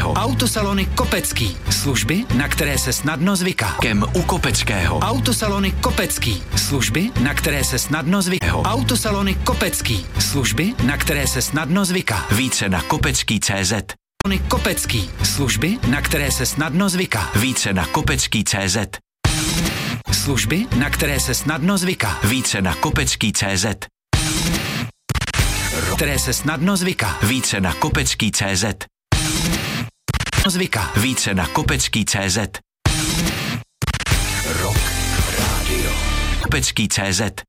Kopeckého. Autosalony Kopecký. Služby, na které se snadno zvyká. Kem u Kopeckého. Autosalony Kopecký. Služby, na které se snadno zvyká. Autosalony Kopecký. Služby, na které se snadno zvyká. Více na kopecký.cz. Kopecký. Služby, na které se snadno zvyká. Více na kopecký.cz. Služby, na které se snadno zvyká. Více na kopecký.cz. Které se snadno zvyká. Více na kopecký.cz. Zvyká. Více na kopecký.cz. Rock Radio. Kopecký.cz.